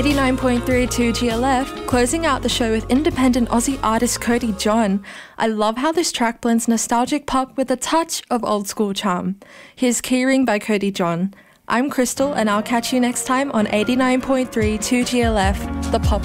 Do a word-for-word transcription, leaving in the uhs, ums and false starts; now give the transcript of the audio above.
eighty-nine point three two G L F, closing out the show with independent Aussie artist Cody John. I love how this track blends nostalgic pop with a touch of old school charm. Here's Keyring by Cody John. I'm Crystal, and I'll catch you next time on eighty-nine point three two G L F, the pop